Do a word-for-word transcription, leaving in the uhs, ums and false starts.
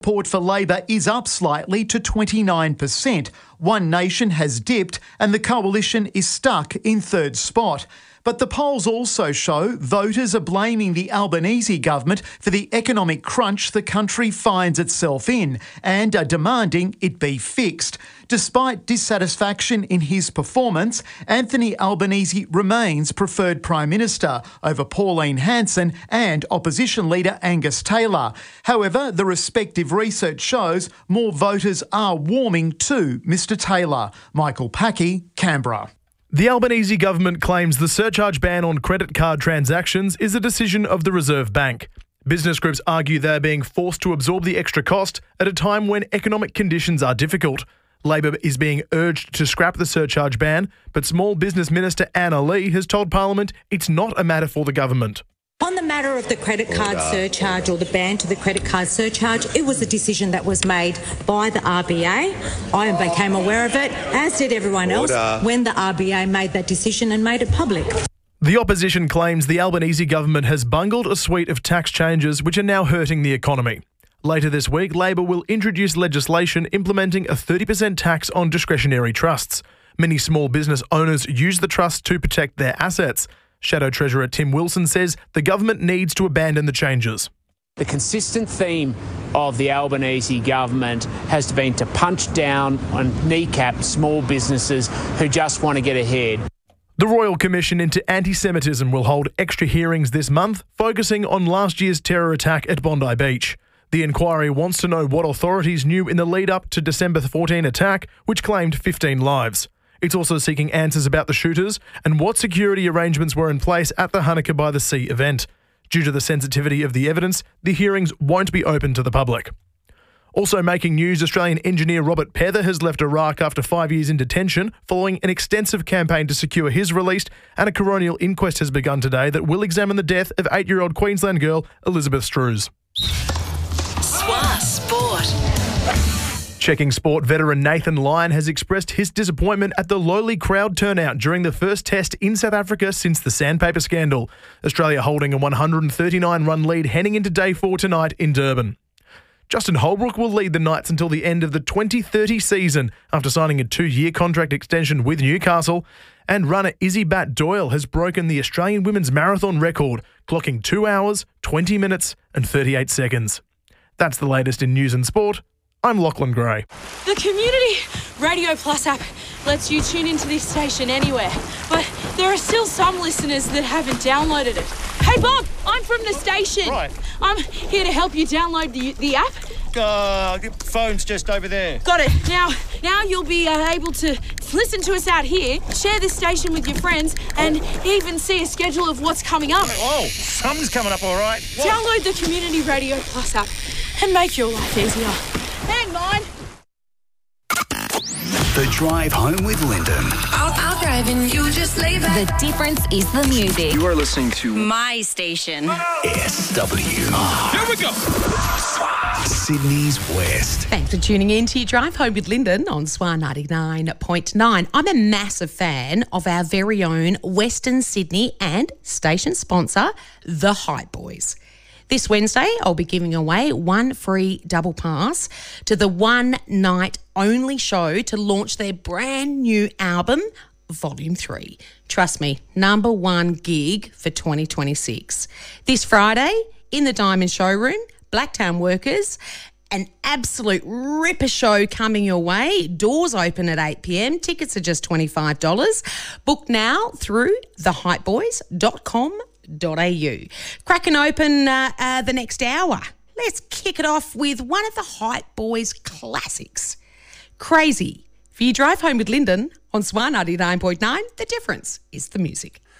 Support for Labor is up slightly to twenty-nine percent. One Nation has dipped and the coalition is stuck in third spot. But the polls also show voters are blaming the Albanese government for the economic crunch the country finds itself in and are demanding it be fixed. Despite dissatisfaction in his performance, Anthony Albanese remains preferred Prime Minister over Pauline Hanson and opposition leader Angus Taylor. However, the respective research shows more voters are warming to Mr Taylor. Michael Packey, Canberra. The Albanese government claims the surcharge ban on credit card transactions is a decision of the Reserve Bank. Business groups argue they're being forced to absorb the extra cost at a time when economic conditions are difficult. Labor is being urged to scrap the surcharge ban, but Small Business Minister Anna Lee has told Parliament it's not a matter for the government. On the matter of the credit card surcharge or the ban to the credit card surcharge, it was a decision that was made by the R B A. I became aware of it, as did everyone else, when the R B A made that decision and made it public. The opposition claims the Albanese government has bungled a suite of tax changes which are now hurting the economy. Later this week, Labor will introduce legislation implementing a thirty percent tax on discretionary trusts. Many small business owners use the trust to protect their assets. Shadow Treasurer Tim Wilson says the government needs to abandon the changes. The consistent theme of the Albanese government has been to punch down and kneecap small businesses who just want to get ahead. The Royal Commission into Anti-Semitism will hold extra hearings this month, focusing on last year's terror attack at Bondi Beach. The inquiry wants to know what authorities knew in the lead-up to December fourteenth attack, which claimed fifteen lives. It's also seeking answers about the shooters and what security arrangements were in place at the Hanukkah by the Sea event. Due to the sensitivity of the evidence, the hearings won't be open to the public. Also making news, Australian engineer Robert Pether has left Iraq after five years in detention following an extensive campaign to secure his release, and a coronial inquest has begun today that will examine the death of eight-year-old Queensland girl Elizabeth Strews. Swa Sport. Checking sport, veteran Nathan Lyon has expressed his disappointment at the lowly crowd turnout during the first test in South Africa since the sandpaper scandal. Australia holding a one hundred thirty-nine run lead heading into day four tonight in Durban. Justin Holbrook will lead the Knights until the end of the twenty thirty season after signing a two-year contract extension with Newcastle. And runner Izzy Bat Doyle has broken the Australian women's marathon record, clocking two hours, twenty minutes and thirty-eight seconds. That's the latest in news and sport. I'm Lachlan Gray. The Community Radio Plus app lets you tune into this station anywhere, but there are still some listeners that haven't downloaded it. Hey Bob, I'm from the station. Right. I'm here to help you download the the app. Uh, the phone's just over there. Got it. Now, now you'll be uh, able to listen to us out here, share this station with your friends, and even see a schedule of what's coming up. Oh, something's coming up all right. What? Download the Community Radio Plus app and make your life easier. Hang on. The Drive Home with Lyndon. I'll, I'll drive and you just lay back. The difference is the music. You are listening to My Station. S W R. Here we go. Sydney's West. Thanks for tuning in to your Drive Home with Lyndon on S W R ninety-nine point nine. I'm a massive fan of our very own Western Sydney and station sponsor, The Hype Boys. This Wednesday, I'll be giving away one free double pass to the one night only show to launch their brand new album, Volume three. Trust me, number one gig for twenty twenty-six. This Friday, in the Diamond Showroom, Blacktown Workers, an absolute ripper show coming your way. Doors open at eight p.m. Tickets are just twenty-five dollars. Book now through the hype boys dot com dot a u. Cracking open uh, uh, the next hour. Let's kick it off with one of the Hype Boys classics, Crazy. For your Drive Home with Lyndon on S W R ninety-nine point nine, the difference is the music.